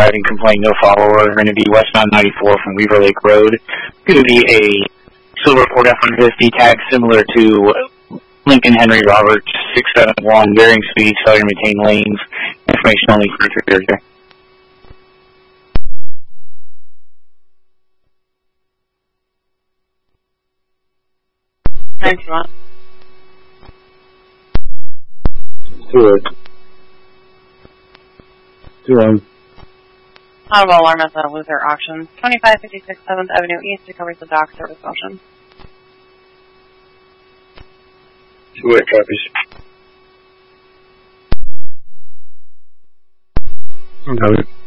driving complaint, no follower. Going to be westbound 94 from Weaver Lake Road. Going to be a silver Ford F-150 tag similar to Lincoln Henry Roberts 671. Varying speeds, failure to maintain lanes. Information only for character. Thanks, Ron. 2-1. Audible alarm at the Luther Auctions. 2556 7th Avenue East recovers the dock service motion. 2-8 copies. Copy.